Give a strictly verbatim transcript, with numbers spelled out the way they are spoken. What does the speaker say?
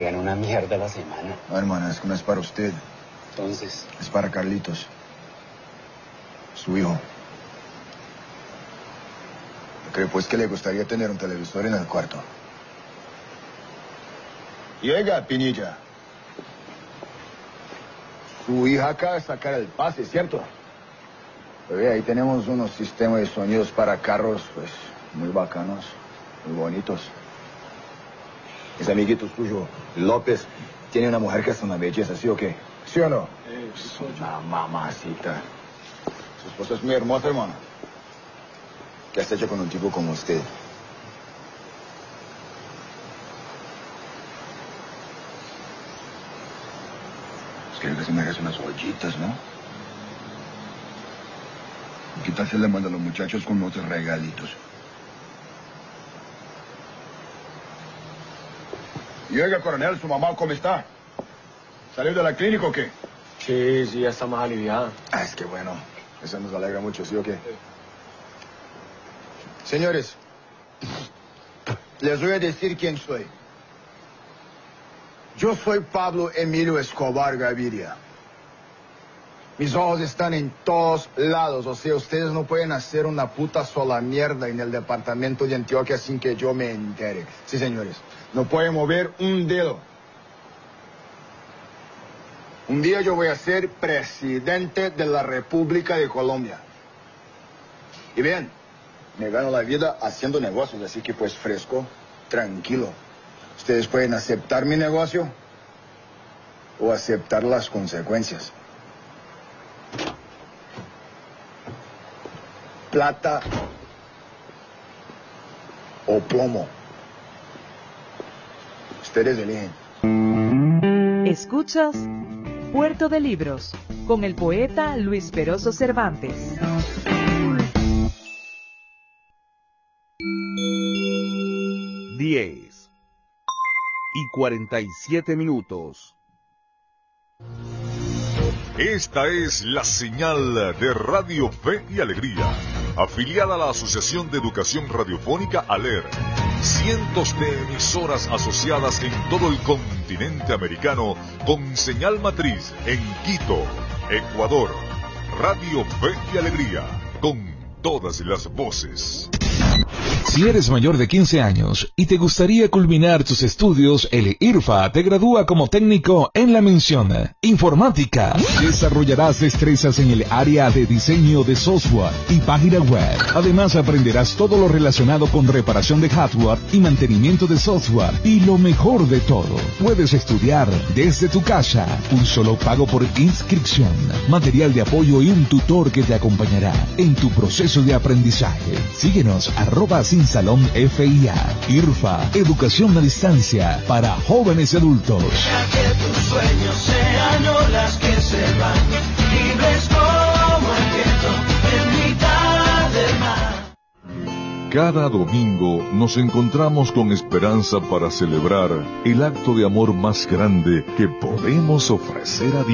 Gana una mierda a la semana. No, hermana, es que no es para usted. Entonces... Es para Carlitos. Su hijo. ¿Cree pues que le gustaría tener un televisor en el cuarto? Y oiga, Pinilla. Su hija acaba de sacar el pase, ¿cierto? Oye, ahí tenemos unos sistemas de sonidos para carros, pues, muy bacanos, muy bonitos. Ese amiguito suyo, López, tiene una mujer que es una belleza, ¿sí o qué? ¿Sí o no? Eh, Es una mamacita. Su esposa es muy hermosa, hermano. ¿Qué has hecho con un tipo como usted? Es que que se merece unas ollitas, ¿no? ¿Qué tal se le manda a los muchachos con otros regalitos? Y oiga, coronel, ¿su mamá cómo está? ¿Salió de la clínica o qué? Sí, sí, ya está más aliviada. Ah, es que bueno. Eso nos alegra mucho, ¿sí o qué? Señores, les voy a decir quién soy. Yo soy Pablo Emilio Escobar Gaviria. Mis ojos están en todos lados, o sea, ustedes no pueden hacer una puta sola mierda en el departamento de Antioquia sin que yo me entere. Sí, señores, no pueden mover un dedo. Un día yo voy a ser presidente de la República de Colombia. Y bien, me gano la vida haciendo negocios, así que pues fresco, tranquilo. Ustedes pueden aceptar mi negocio o aceptar las consecuencias. Plata o plomo. Ustedes eligen. Escuchas Puerto de Libros con el poeta Luis Peroso Cervantes. diez y cuarenta y siete minutos. Esta es la señal de Radio Fe y Alegría, afiliada a la Asociación de Educación Radiofónica ALER. Cientos de emisoras asociadas en todo el continente americano con señal matriz en Quito, Ecuador. Radio Fe y Alegría, con todas las voces. Si eres mayor de quince años y te gustaría culminar tus estudios, el IRFA te gradúa como técnico en la mención informática. Desarrollarás destrezas en el área de diseño de software y página web. Además aprenderás todo lo relacionado con reparación de hardware y mantenimiento de software. Y lo mejor de todo, puedes estudiar desde tu casa. Un solo pago por inscripción, material de apoyo y un tutor que te acompañará en tu proceso de aprendizaje. Síguenos arroba sin salón F I A. IRFA, educación a distancia para jóvenes y adultos. Deja que tus sueños sean olas que se van, libres como el viento en mitad del mar. Cada domingo nos encontramos con esperanza para celebrar el acto de amor más grande que podemos ofrecer a Dios.